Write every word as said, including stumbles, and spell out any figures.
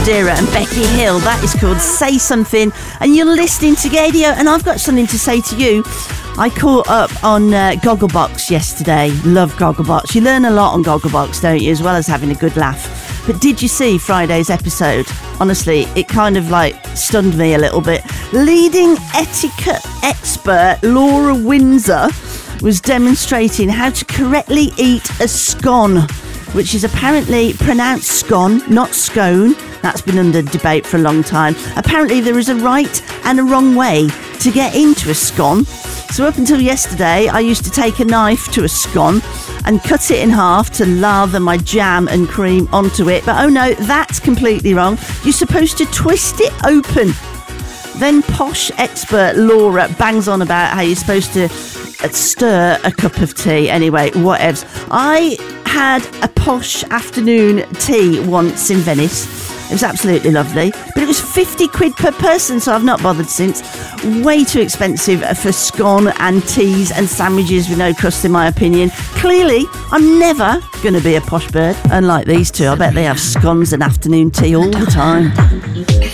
Madeira and Becky Hill. That is called Say Something, and you're listening to Gaydio, and I've got something to say to you. I caught up on uh, Gogglebox yesterday. Love Gogglebox. You learn a lot on Gogglebox, don't you, as well as having a good laugh. But did you see Friday's episode? Honestly, it kind of like stunned me a little bit. Leading etiquette expert Laura Windsor was demonstrating how to correctly eat a scone, which is apparently pronounced scone, not scone. That's been under debate for a long time. Apparently there is a right and a wrong way to get into a scone. So up until yesterday, I used to take a knife to a scone and cut it in half to lather my jam and cream onto it. But oh no, that's completely wrong. You're supposed to twist it open. Then posh expert Laura bangs on about how you're supposed to stir a cup of tea. Anyway, whatevs. I had a posh afternoon tea once in Venice. It was absolutely lovely, but it was fifty quid per person, so I've not bothered since. Way too expensive for scone and teas and sandwiches with no crust, in my opinion. Clearly, I'm never going to be a posh bird, unlike these two. I bet they have scones and afternoon tea all the time.